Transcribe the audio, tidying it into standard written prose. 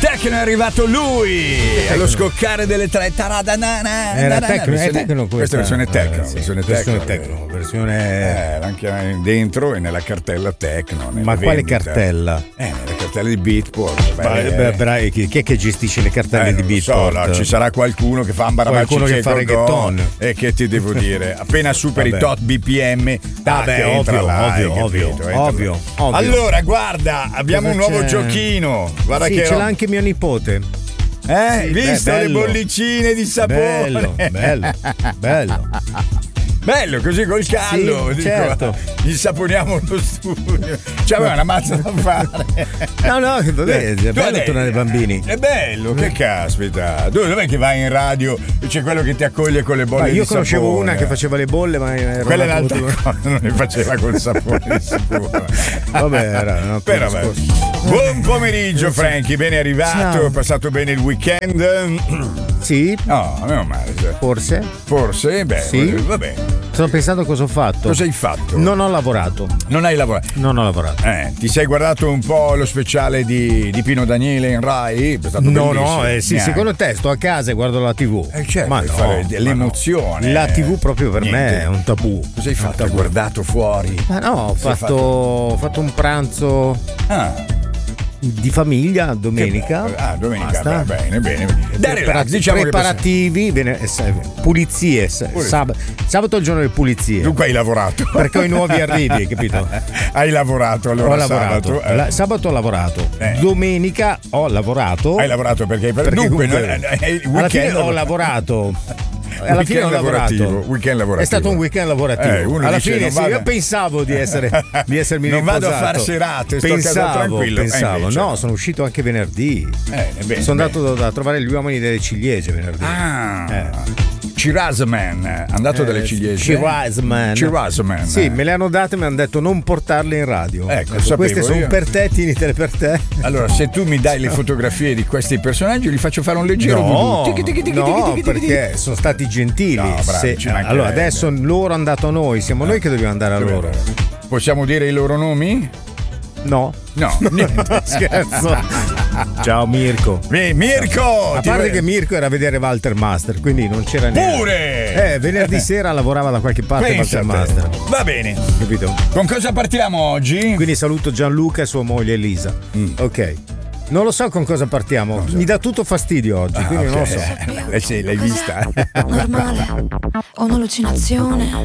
Tecno è arrivato lui allo scoccare delle 3. Era Tecno questa versione Tecno. Versione anche dentro e nella cartella Tecno. Ma quale cartella? Nella cartella di Beatport. Chi è che gestisce le cartelle di Beatport? No, ci sarà qualcuno che fa qualcuno che fa reggaeton. E che ti devo dire, appena superi i tot BPM, ovvio. Allora, guarda, abbiamo un nuovo giochino. Guarda che ce l'ha anche mio nipote. Hai visto le bollicine di sapone? Bello. Bello, così col caldo. Sì, certo. Gli saponiamo lo studio. C'aveva una mazza da fare. No, vabbè, è bello tornare ai bambini. È bello, che caspita. Dov'è che vai in radio e c'è quello che ti accoglie con le bolle di sapone? Io conoscevo una che faceva le bolle, ma quella è un'altra cosa, non le faceva col sapone di sicuro. Vabbè, era però buon pomeriggio Frankie, ben arrivato. Ciao. È passato bene il weekend? Sì. No, meno male. Forse? Beh, sì. Va bene. Sto pensando cosa ho fatto. Cosa hai fatto? Non ho lavorato. Non hai lavorato? Non ho lavorato. Ti sei guardato un po' lo speciale di Pino Daniele in Rai? È stato bellissimo. Sì, secondo te sto a casa e guardo la TV. Certo, ma no, l'emozione. La TV proprio per me è un tabù. Cosa hai fatto? Hai guardato fuori? Ma no, ho fatto un pranzo di famiglia domenica. Domenica. Bene. Dai, relax, diciamo preparativi, pulizie. Sabato è il giorno delle pulizie. Dunque hai lavorato. Perché ho i nuovi arrivi, capito? Hai lavorato allora? Ho lavorato. Sabato ho lavorato. Domenica ho lavorato. Hai lavorato perché alla fine ho lavorato. Alla fine ho lavorato. Weekend lavorativo. È stato un weekend lavorativo. Alla fine io pensavo di essermi riposato. Non vado a far serate, sto a casa tranquillo. Pensavo. No, sono uscito anche venerdì. Sono andato a trovare gli uomini delle ciliegie venerdì. Cirasman, è andato dalle ciliegie. Cirasman. Sì, me le hanno date e mi hanno detto non portarle in radio. Queste sono per te, tienitele per te. Allora, se tu mi dai le fotografie di questi personaggi, gli faccio fare un leggero No, perché sono stati gentili. Allora, adesso loro hanno dato a noi, siamo noi che dobbiamo andare a loro. Possiamo dire i loro nomi? No, niente, scherzo. Ciao Mirko. Mirko! A parte che Mirko era a vedere Walter Master, quindi non c'era niente. Pure! Venerdì sera lavorava da qualche parte Walter Master. Va bene. Capito? Con cosa partiamo oggi? Quindi saluto Gianluca e sua moglie Elisa. Ok. Non lo so con cosa partiamo. Mi dà tutto fastidio oggi, quindi non lo so. Sì, l'hai vista? Normale. Ho un'allucinazione.